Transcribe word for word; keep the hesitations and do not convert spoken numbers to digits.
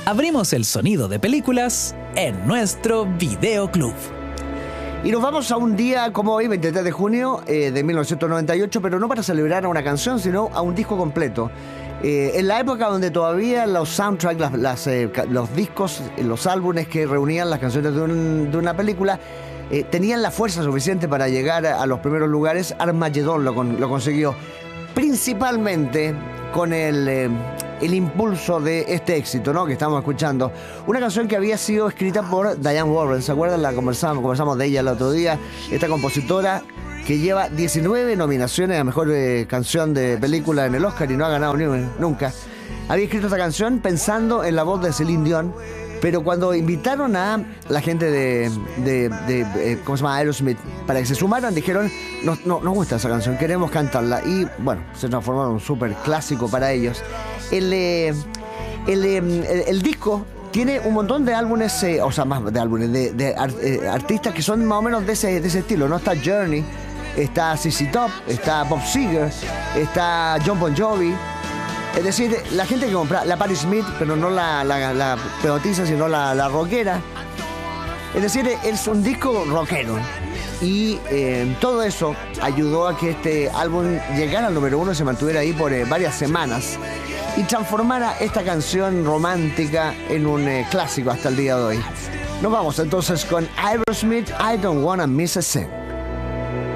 Abrimos el sonido de películas en nuestro videoclub. Y nos vamos a un día como hoy, veintitrés de junio eh, de mil novecientos noventa y ocho, pero no para celebrar a una canción, sino a un disco completo. Eh, en la época donde todavía los soundtracks, las, las, eh, los discos, los álbumes que reunían las canciones de, un, de una película, eh, tenían la fuerza suficiente para llegar a, a los primeros lugares. Armageddon lo, con, lo consiguió, principalmente con el... Eh, el impulso de este éxito, ¿no?, que estamos escuchando. Una canción que había sido escrita por Diane Warren, ¿se acuerdan? La conversamos, conversamos de ella el otro día. Esta compositora que lleva diecinueve nominaciones a Mejor eh, Canción de Película en el Oscar y no ha ganado ni una, nunca. Había escrito esta canción pensando en la voz de Celine Dion, pero cuando invitaron a la gente de, de, de eh, ¿cómo se llama?, Aerosmith, para que se sumaran, dijeron, no, no, nos gusta esa canción, queremos cantarla. Y bueno, se transformó en un súper clásico para ellos. El, eh, el, eh, el, el disco tiene un montón de álbumes, eh, o sea, más de álbumes, de, de art, eh, artistas que son más o menos de ese, de ese estilo, ¿no? Está Journey, está Z Z Top, está Bob Seger, está John Bon Jovi. Es decir, la gente que compra la Patti Smith, pero no la, la, la pegotiza, sino la, la rockera. Es decir, es un disco rockero. Y eh, todo eso ayudó a que este álbum llegara al número uno y se mantuviera ahí por eh, varias semanas. Y transformara esta canción romántica en un eh, clásico hasta el día de hoy. Nos vamos entonces con Aerosmith, I Don't Wanna Miss a Thing.